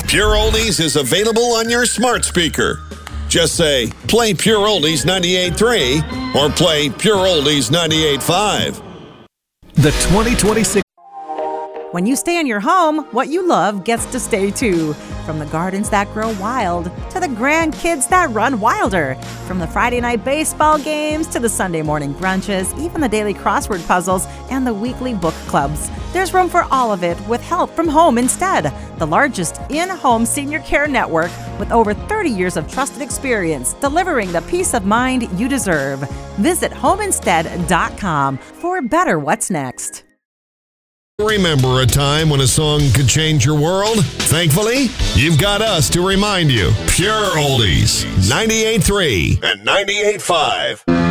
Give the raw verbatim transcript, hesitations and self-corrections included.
Pure Oldies is available on your smart speaker. Just say, play Pure Oldies ninety-eight point three or play Pure Oldies ninety-eight point five. The twenty twenty-six. When you stay in your home, what you love gets to stay too. From the gardens that grow wild to the grandkids that run wilder. From the Friday night baseball games to the Sunday morning brunches, even the daily crossword puzzles and the weekly book clubs. There's room for all of it with help from Home Instead, the largest in-home senior care network with over thirty years of trusted experience delivering the peace of mind you deserve. Visit home instead dot com for better what's next. Remember a time when a song could change your world? Thankfully, you've got us to remind you. Pure Oldies, ninety-eight point three and ninety-eight point five.